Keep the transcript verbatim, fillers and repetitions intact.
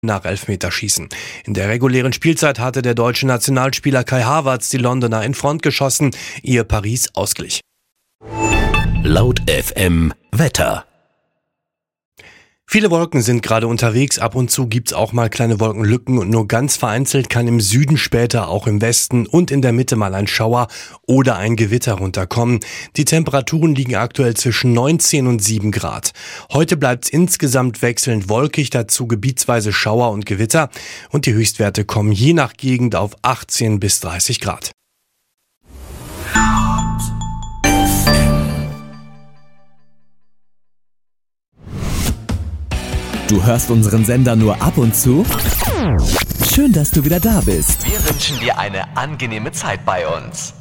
nach Elfmeterschießen. In der regulären Spielzeit hatte der deutsche Nationalspieler Kai Havertz die Londoner in Front geschossen, ehe Paris ausglich. Laut F M Wetter. Viele Wolken sind gerade unterwegs, ab und zu gibt's auch mal kleine Wolkenlücken und nur ganz vereinzelt kann im Süden, später auch im Westen und in der Mitte mal ein Schauer oder ein Gewitter runterkommen. Die Temperaturen liegen aktuell zwischen neunzehn und sieben Grad. Heute bleibt's insgesamt wechselnd wolkig, dazu gebietsweise Schauer und Gewitter und die Höchstwerte kommen je nach Gegend auf achtzehn bis dreißig Grad. Du hörst unseren Sender nur ab und zu? Schön, dass du wieder da bist. Wir wünschen dir eine angenehme Zeit bei uns.